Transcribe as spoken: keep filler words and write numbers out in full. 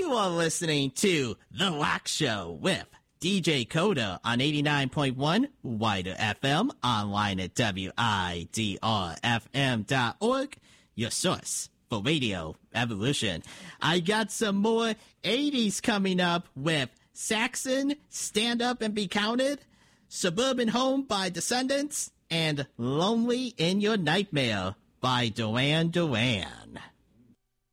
You are listening to The Rock Show with D J Coda on eighty-nine point one Wider F M, online at W I D R F M dot org, your source for radio evolution. I got some more eighties coming up with Saxon, Stand Up and Be Counted, Suburban Home by Descendants, and Lonely in Your Nightmare by Duran Duran.